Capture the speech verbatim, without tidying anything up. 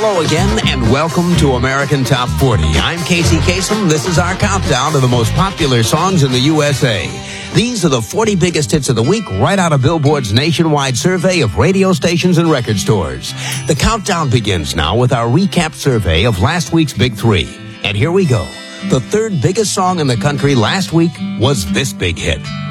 Hello again, and welcome to American Top forty. I'm Casey Kasem. This is our countdown to the most popular songs in the U S A. These are the forty biggest hits of the week right out of Billboard's nationwide survey of radio stations and record stores. The countdown begins now with our recap survey of last week's Big Three. And here we go. The third biggest song in the country last week was this big hit.